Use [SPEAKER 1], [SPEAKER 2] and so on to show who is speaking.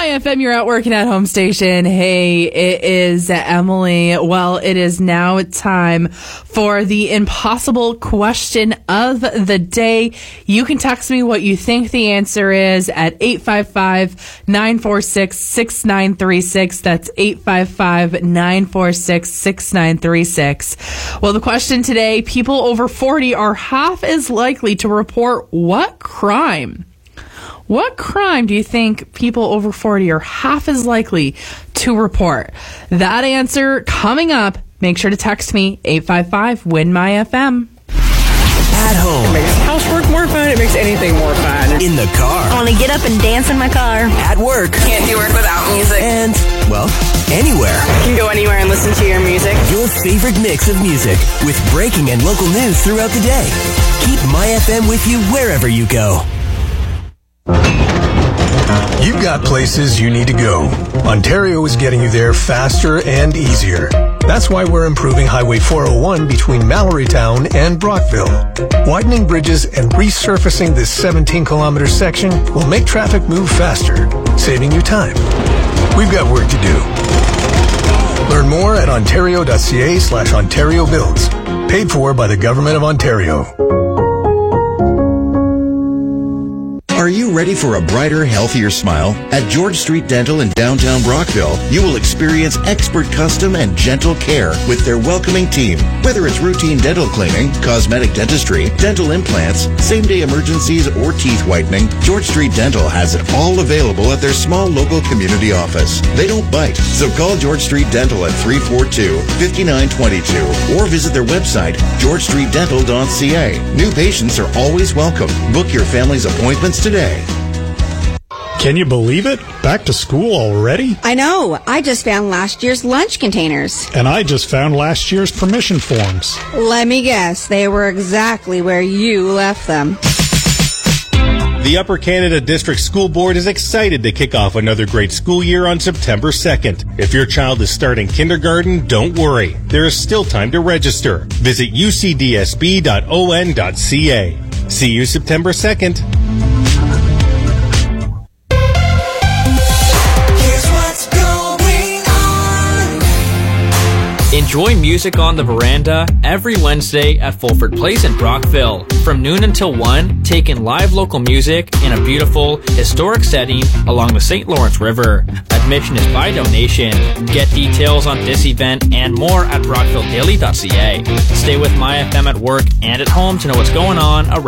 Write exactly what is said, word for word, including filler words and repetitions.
[SPEAKER 1] My F M, you're at working at home station. Hey, it is Emily. Well, it is now time for the impossible question of the day. You can text me what you think the answer is at eight five five, nine four six, six nine three six. That's eight five five, nine four six, six nine three six. Well, the question today, people over forty are half as likely to report what crime? What crime do you think people over forty are half as likely to report? That answer coming up. Make sure to text me, eight five five, win my F M.
[SPEAKER 2] At home.
[SPEAKER 3] It makes housework more fun. It makes anything more fun.
[SPEAKER 2] In the car.
[SPEAKER 4] I want to get up and dance in my car.
[SPEAKER 2] At work.
[SPEAKER 5] Can't do work without music.
[SPEAKER 2] And, well, anywhere.
[SPEAKER 5] You can go anywhere and listen to your music.
[SPEAKER 2] Your favorite mix of music with breaking and local news throughout the day. Keep My F M with you wherever you go.
[SPEAKER 6] You've got places you need to go. Ontario is getting you there faster and easier. That's why we're improving Highway four oh one between Mallorytown and Brockville. Widening bridges and resurfacing this seventeen kilometer section will make traffic move faster, saving you time. We've got work to do. Learn more at ontario.ca slash Ontario Builds. Paid for by the Government of Ontario.
[SPEAKER 7] Are you ready for a brighter, healthier smile? At George Street Dental in downtown Brockville, you will experience expert custom and gentle care with their welcoming team. Whether it's routine dental cleaning, cosmetic dentistry, dental implants, same-day emergencies, or teeth whitening, George Street Dental has it all available at their small local community office. They don't bite, so call George Street Dental at three four two, five nine two two or visit their website, george street dental dot c a. New patients are always welcome. Book your family's appointments today.
[SPEAKER 8] Can you believe it? Back to school already?
[SPEAKER 9] I know. I just found last year's lunch containers.
[SPEAKER 8] And I just found last year's permission forms.
[SPEAKER 9] Let me guess. They were exactly where you left them.
[SPEAKER 10] The Upper Canada District School Board is excited to kick off another great school year on September second. If your child is starting kindergarten, don't worry. There is still time to register. Visit u c d s b dot o n dot c a. See you September second.
[SPEAKER 11] Enjoy music on the veranda every Wednesday at Fulford Place in Brockville. From noon until one, take in live local music in a beautiful, historic setting along the Saint Lawrence River. Admission is by donation. Get details on this event and more at brockville daily dot c a. Stay with My F M at work and at home to know what's going on around